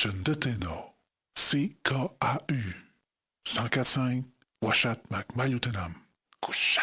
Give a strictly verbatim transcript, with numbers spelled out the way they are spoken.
Chundeteno, C K A U, cent quatre cinq, Washat Macmayutenam, Kusha.